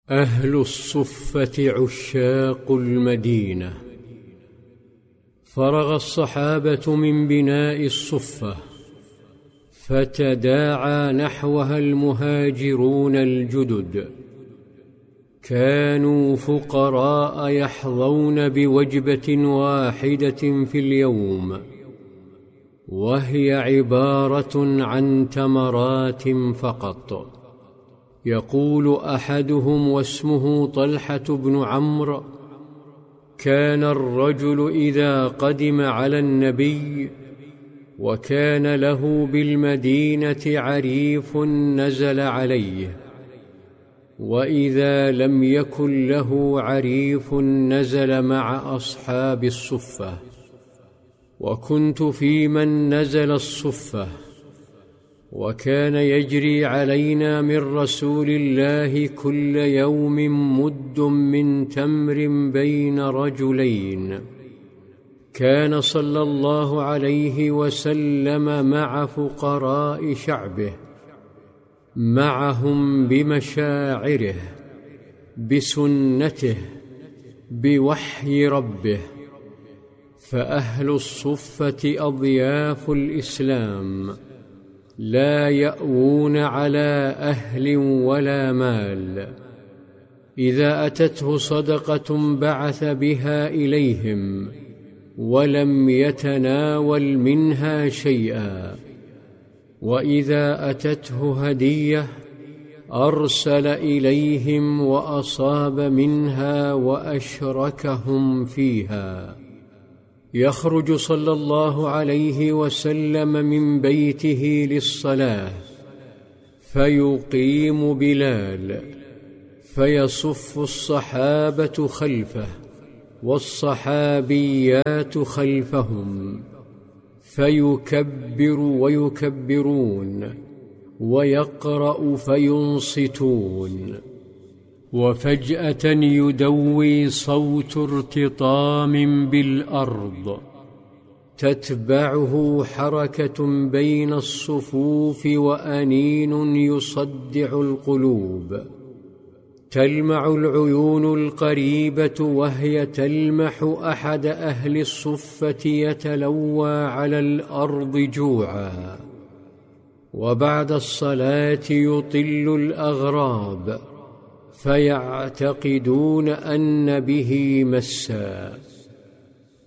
أهل الصفة عشاق المدينة. فرغ الصحابة من بناء الصفة، فتداعى نحوها المهاجرون الجدد. كانوا فقراء يحظون بوجبة واحدة في اليوم، وهي عبارة عن تمرات فقط. يقول أحدهم واسمه طلحة بن عمرو: كان الرجل إذا قدم على النبي وكان له بالمدينة عريف نزل عليه، وإذا لم يكن له عريف نزل مع أصحاب الصفة. وكنت في من نزل الصفة، وكان يجري علينا من رسول الله كل يوم مد من تمر بين رجلين. كان صلى الله عليه وسلم مع فقراء شعبه، معهم بمشاعره، بسنته، بوحي ربه. فأهل الصفة أضياف الإسلام، لا يأوون على أهل ولا مال. إذا أتته صدقة بعث بها إليهم، ولم يتناول منها شيئا. وإذا أتته هدية أرسل إليهم وأصاب منها وأشركهم فيها. يخرج صلى الله عليه وسلم من بيته للصلاة، فيقيم بلال، فيصف الصحابة خلفه والصحابيات خلفهم، فيكبر ويكبرون، ويقرأ فينصتون. وفجأة يدوي صوت ارتطام بالأرض، تتبعه حركة بين الصفوف وأنين يصدع القلوب. تلمع العيون القريبة وهي تلمح أحد أهل الصفة يتلوى على الأرض جوعا. وبعد الصلاة يطل الأغراب، فيعتقدون أن به مسا.